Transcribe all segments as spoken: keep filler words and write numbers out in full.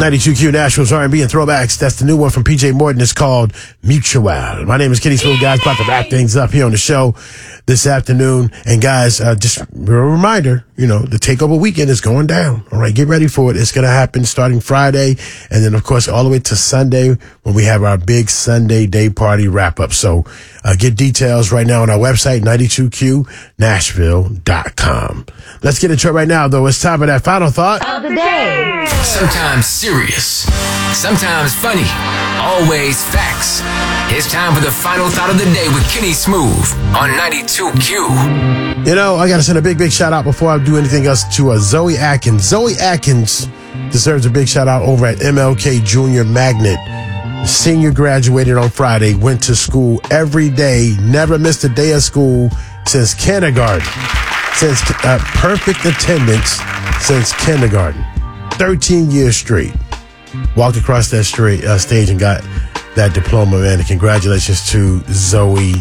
ninety-two Q Nashville's R and B and Throwbacks. That's the new one from P J Morton. It's called Mutual. My name is Kenny Smooth, guys. About to wrap things up here on the show this afternoon. And guys, uh, just a reminder, you know, the Takeover weekend is going down. All right, get ready for it. It's going to happen starting Friday. And then, of course, all the way to Sunday when we have our big Sunday day party wrap up. So uh, get details right now on our website, ninety-two Q Nashville dot com. Let's get into it right now, though. It's time for that final thought of the day. Sometimes serious, sometimes funny, always facts. It's time for the final thought of the day with Kenny Smooth on ninety-two Q. You know, I got to send a big, big shout out before I do anything else to uh, Zoe Atkins. Zoe Atkins deserves a big shout out over at M L K Junior Magnet. Senior graduated on Friday, went to school every day, never missed a day of school since kindergarten. Since uh, perfect attendance since kindergarten. thirteen years straight. Walked across that straight, uh, stage and got that diploma, man. And congratulations to Zoe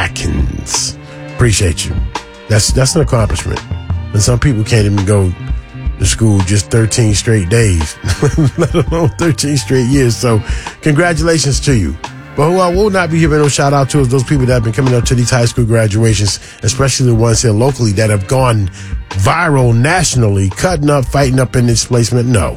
Atkins. Appreciate you. That's that's an accomplishment. And some people can't even go to school just thirteen straight days, let alone thirteen straight years. So congratulations to you. But who I will not be giving no shout out to is those people that have been coming up to these high school graduations, especially the ones here locally that have gone viral nationally, cutting up, fighting up in displacement. No,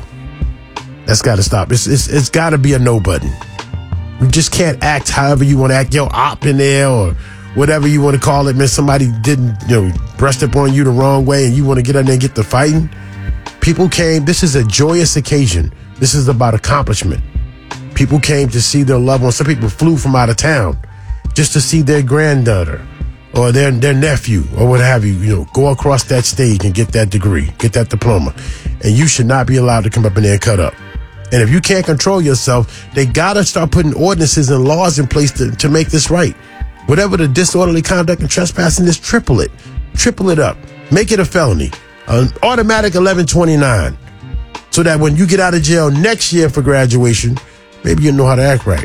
that's got to stop. It's it's it's got to be a no button. You just can't act however you want to act. Yo, op in there or whatever you want to call it. Man, somebody didn't, you know, brushed up on you the wrong way and you want to get in there and get the fighting. People came. This is a joyous occasion. This is about accomplishment. People came to see their loved ones. Some people flew from out of town just to see their granddaughter or their their nephew or what have you, you know, go across that stage and get that degree, get that diploma. And you should not be allowed to come up in there and cut up. And if you can't control yourself, they got to start putting ordinances and laws in place to, to make this right. Whatever the disorderly conduct and trespassing is, triple it. Triple it up. Make it a felony. An automatic eleven twenty-nine. So that when you get out of jail next year for graduation, maybe you know how to act right.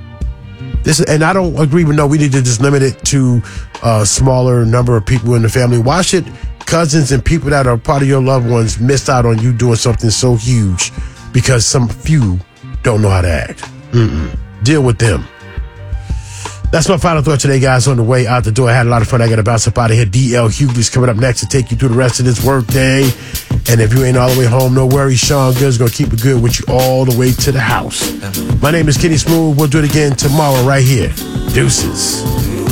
This, and I don't agree with no, we need to just limit it to a smaller number of people in the family. Why should cousins and people that are part of your loved ones miss out on you doing something so huge because some few don't know how to act? Mm-mm. Deal with them. That's my final thought today, guys. On the way out the door, I had a lot of fun. I got to bounce up out of here. D L Hughley's coming up next to take you through the rest of this work day. And if you ain't all the way home, no worries. Sean Good's going to keep it good with you all the way to the house. My name is Kenny Smooth. We'll do it again tomorrow right here. Deuces.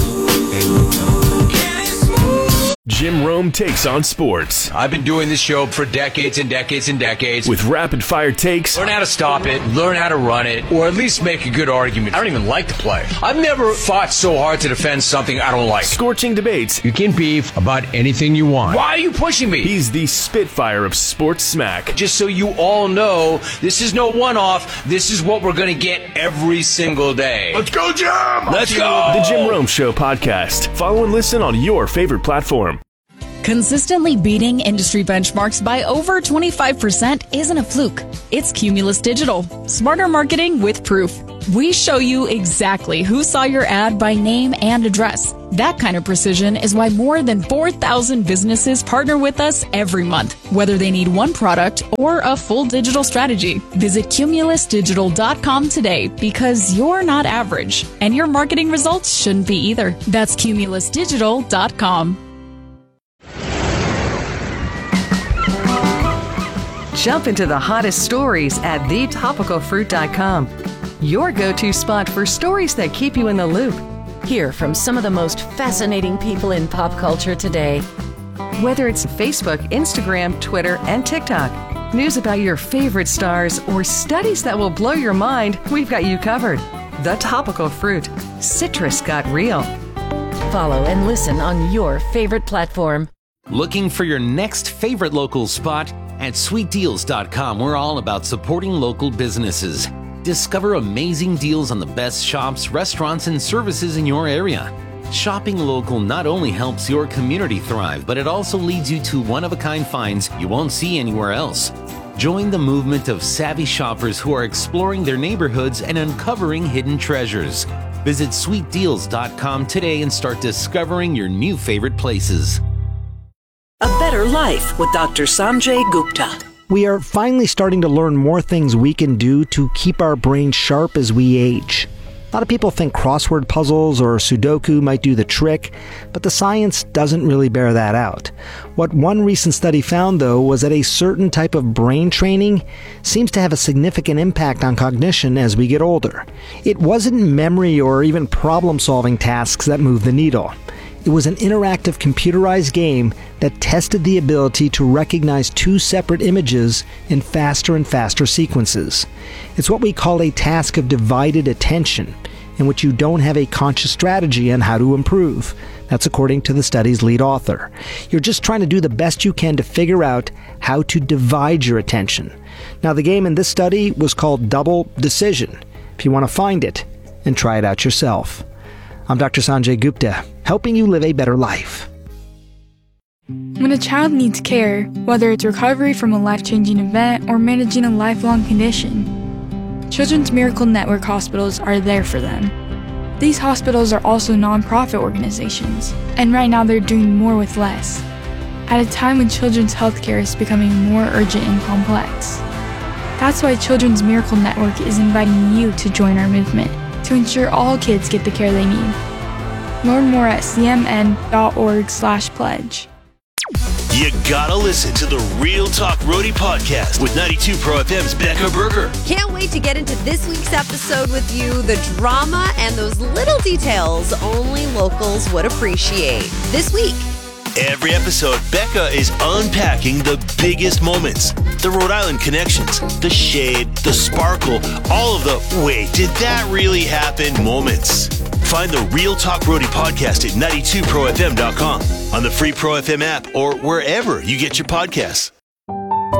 Jim Rome takes on sports. I've been doing this show for decades and decades and decades. With rapid-fire takes. Learn how to stop it, learn how to run it, or at least make a good argument. I don't even like to play. I've never fought so hard to defend something I don't like. Scorching debates. You can beef about anything you want. Why are you pushing me? He's the Spitfire of sports smack. Just so you all know, this is no one-off. This is what we're going to get every single day. Let's go, Jim! Let's go! The Jim Rome Show podcast. Follow and listen on your favorite platform. Consistently beating industry benchmarks by over twenty-five percent isn't a fluke. It's Cumulus Digital. Smarter marketing with proof. We show you exactly who saw your ad by name and address. That kind of precision is why more than four thousand businesses partner with us every month, whether they need one product or a full digital strategy. Visit cumulus digital dot com today because you're not average, and your marketing results shouldn't be either. That's cumulus digital dot com. Jump into the hottest stories at the topical fruit dot com. Your go-to spot for stories that keep you in the loop. Hear from some of the most fascinating people in pop culture today. Whether it's Facebook, Instagram, Twitter, and TikTok, news about your favorite stars, or studies that will blow your mind, we've got you covered. The Topical Fruit. Citrus got real. Follow and listen on your favorite platform. Looking for your next favorite local spot? At sweet deals dot com, we're all about supporting local businesses. Discover amazing deals on the best shops, restaurants, and services in your area. Shopping local not only helps your community thrive, but it also leads you to one-of-a-kind finds you won't see anywhere else. Join the movement of savvy shoppers who are exploring their neighborhoods and uncovering hidden treasures. Visit sweet deals dot com today and start discovering your new favorite places. A Better Life with Doctor Sanjay Gupta. We are finally starting to learn more things we can do to keep our brains sharp as we age. A lot of people think crossword puzzles or Sudoku might do the trick, but the science doesn't really bear that out. What one recent study found, though, was that a certain type of brain training seems to have a significant impact on cognition as we get older. It wasn't memory or even problem-solving tasks that moved the needle. It was an interactive computerized game that tested the ability to recognize two separate images in faster and faster sequences. It's what we call a task of divided attention, in which you don't have a conscious strategy on how to improve. That's according to the study's lead author. You're just trying to do the best you can to figure out how to divide your attention. Now, the game in this study was called Double Decision. If you want to find it and try it out yourself. I'm Doctor Sanjay Gupta, helping you live a better life. When a child needs care, whether it's recovery from a life-changing event or managing a lifelong condition, Children's Miracle Network hospitals are there for them. These hospitals are also nonprofit organizations, and right now they're doing more with less, at a time when children's healthcare is becoming more urgent and complex. That's why Children's Miracle Network is inviting you to join our movement to ensure all kids get the care they need. Learn more at c m n dot org slash pledge. You gotta listen to the Real Talk Roadie podcast with ninety-two Pro F M's Becca Berger. Can't wait to get into this week's episode with you. The drama and those little details only locals would appreciate. This week, every episode, Becca is unpacking the biggest moments, the Rhode Island connections, the shade, the sparkle, all of the wait, did that really happen moments. Find the Real Talk Roadie podcast at ninety-two pro f m dot com, on the free Pro F M app, or wherever you get your podcasts.